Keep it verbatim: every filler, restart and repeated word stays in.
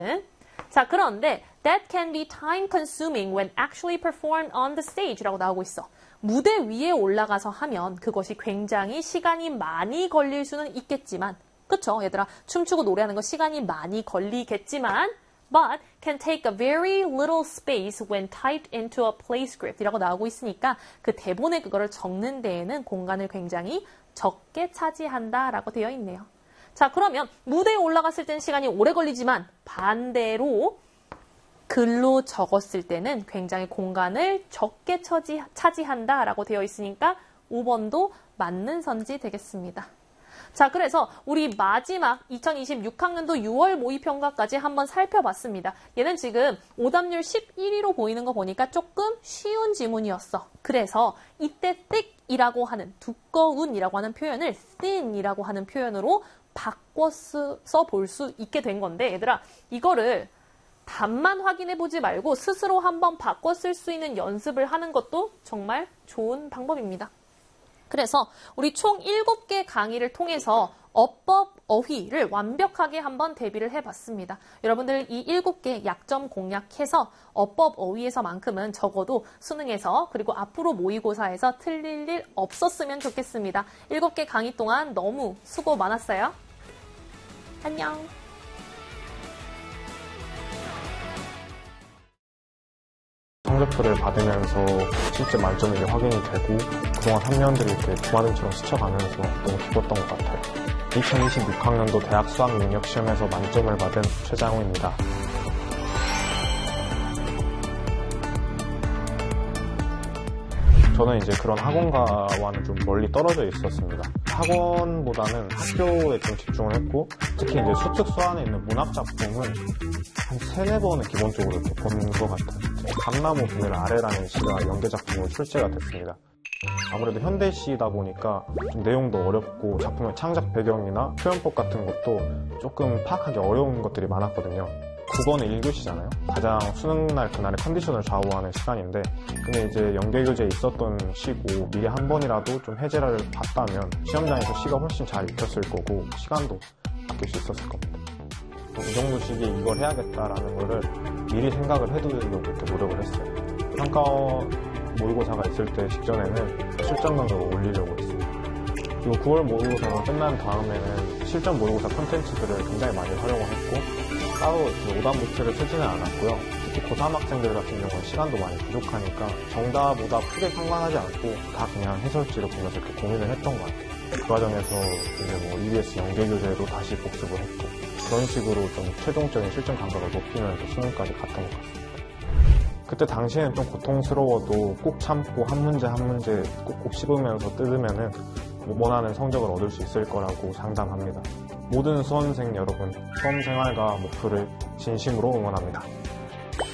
자, 그런데 that can be time consuming when actually performed on the stage라고 나오고 있어. 무대 위에 올라가서 하면 그것이 굉장히 시간이 많이 걸릴 수는 있겠지만, 그쵸? 얘들아, 춤추고 노래하는 거 시간이 많이 걸리겠지만, but can take a very little space when typed into a play script 이라고 나오고 있으니까 그 대본에 그거를 적는 데에는 공간을 굉장히 적게 차지한다라고 되어 있네요. 자, 그러면 무대에 올라갔을 때는 시간이 오래 걸리지만 반대로 글로 적었을 때는 굉장히 공간을 적게 차지, 차지한다라고 되어 있으니까 오 번도 맞는 선지 되겠습니다. 자, 그래서 우리 마지막 이천이십육 학년도 유월 모의평가까지 한번 살펴봤습니다. 얘는 지금 오답률 십일 위로 보이는 거 보니까 조금 쉬운 지문이었어. 그래서 이때 thick이라고 하는 두꺼운이라고 하는 표현을 thin이라고 하는 표현으로 바꿔서 볼 수 있게 된 건데, 얘들아, 이거를 답만 확인해보지 말고 스스로 한번 바꿔 쓸 수 있는 연습을 하는 것도 정말 좋은 방법입니다. 그래서 우리 총 일곱 개 강의를 통해서 어법, 어휘를 완벽하게 한번 대비를 해봤습니다. 여러분들 이 일곱 개 약점 공략해서 어법, 어휘에서만큼은 적어도 수능에서 그리고 앞으로 모의고사에서 틀릴 일 없었으면 좋겠습니다. 일곱 개 강의 동안 너무 수고 많았어요. 안녕. 성적표를 받으면서 실제 만점이 확인이 되고 그동안 삼 년들이 이렇게 주마등처럼 스쳐가면서 너무 기뻤던 것 같아요. 이천이십육 학년도 대학 수학 능력 시험에서 만점을 받은 최장우입니다. 저는 이제 그런 학원가와는 좀 멀리 떨어져 있었습니다. 학원보다는 학교에 좀 집중을 했고, 특히 이제 수특 수안에 있는 문학 작품은 한 세네 번은 기본적으로 이렇게 본 것 같아요. 감나무 그늘 아래라는 시가 연계 작품으로 출제가 됐습니다. 아무래도 현대시다 보니까 좀 내용도 어렵고 작품의 창작 배경이나 표현법 같은 것도 조금 파악하기 어려운 것들이 많았거든요. 국어는 일 교시잖아요. 가장 수능날 그날의 컨디션을 좌우하는 시간인데, 근데 이제 연계교재에 있었던 시고 미리 한 번이라도 좀 해제를 봤다면 시험장에서 시가 훨씬 잘 익혔을 거고 시간도 아낄 수 있었을 겁니다. 이 정도 시기에 이걸 해야겠다라는 거를 미리 생각을 해두려고 이렇게 노력을 했어요. 평가 모의고사가 있을 때 직전에는 실전 강도를 올리려고 했습니다. 그리고 구월 모의고사가 끝난 다음에는 실전 모의고사 콘텐츠들을 굉장히 많이 활용을 했고, 따로 오답 노트를 쓰지는 않았고요. 특히 고삼 학생들 같은 경우는 시간도 많이 부족하니까 정답, 오답 크게 상관하지 않고 다 그냥 해설지를 보면서 이렇게 고민을 했던 것 같아요. 그 과정에서 이제 뭐 이비에스 연계교재도 다시 복습을 했고, 그런 식으로 좀 최종적인 실전 감각을 높이면서 수능까지 갔던 것 같습니다. 그때 당시에는 좀 고통스러워도 꼭 참고 한 문제 한 문제 꼭꼭 씹으면서 뜯으면은 원하는 성적을 얻을 수 있을 거라고 장담합니다. 모든 수험생 여러분, 수험생활과 목표를 진심으로 응원합니다.